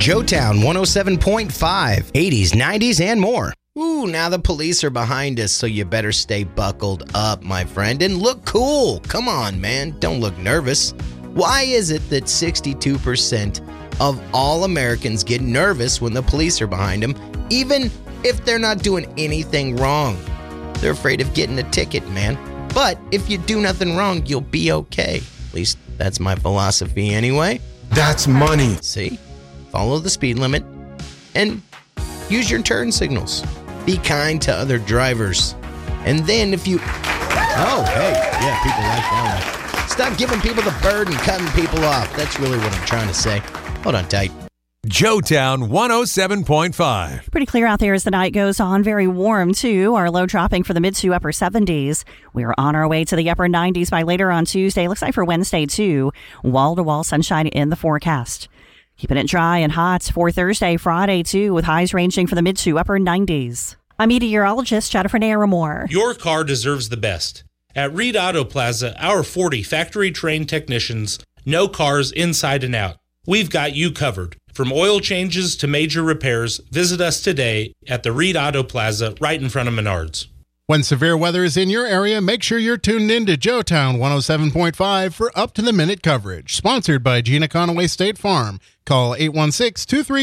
Joetown 107.5, 80s, 90s, and more. Ooh, now the police are behind us, so you better stay buckled up, my friend, and look cool. Come on, man. Don't look nervous. Why is it that 62% of all Americans get nervous when the police are behind them, even if they're not doing anything wrong? They're afraid of getting a ticket, man. But if you do nothing wrong, you'll be okay. At least that's my philosophy anyway. That's money. See? Follow the speed limit and use your turn signals. Be kind to other drivers. And then if you... Oh, hey. Yeah, people like that one. Stop giving people the bird and cutting people off. That's really what I'm trying to say. Hold on tight. Joetown 107.5. Pretty clear out there as the night goes on. Very warm, too. Our low dropping for the mid to upper 70s. We're on our way to the upper 90s by later on Tuesday. Looks like for Wednesday, too. Wall-to-wall sunshine in the forecast. Keeping it dry and hot for Thursday, Friday, too, with highs ranging from the mid to upper 90s. I'm meteorologist Jennifer Naramore. Your car deserves the best. At Reed Auto Plaza, our 40 factory-trained technicians know cars inside and out. We've got you covered. From oil changes to major repairs, visit us today at the Reed Auto Plaza right in front of Menards. When severe weather is in your area, make sure you're tuned in to Joetown 107.5 for up-to-the-minute coverage. Sponsored by Gina Conaway State Farm. Call 816-23